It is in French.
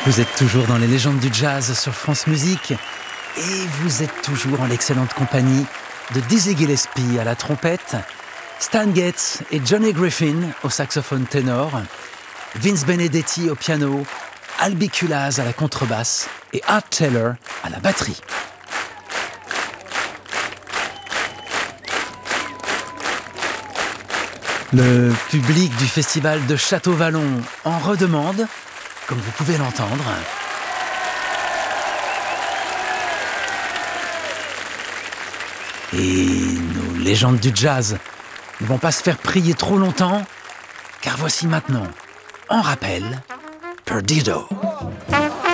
Vous êtes toujours dans les légendes du jazz sur France Musique et vous êtes toujours en l'excellente compagnie de Dizzy Gillespie à la trompette, Stan Getz et Johnny Griffin au saxophone ténor, Vince Benedetti au piano, Albi Kulaz à la contrebasse et Art Taylor à la batterie. Le public du festival de Château-Vallon en redemande, comme vous pouvez l'entendre. Et nos légendes du jazz ne vont pas se faire prier trop longtemps, car voici maintenant, en rappel, Perdido.